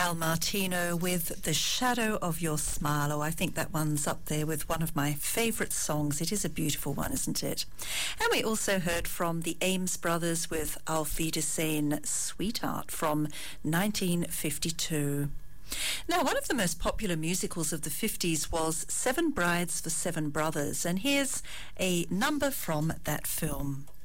Al Martino with The Shadow of Your Smile. Oh, I think that one's up there with one of my favourite songs. It is a beautiful one, isn't it? And we also heard from the Ames Brothers with Auf Wiedersehen, Sweetheart from 1952. Now, one of the most popular musicals of the 50s was Seven Brides for Seven Brothers, and here's a number from that film.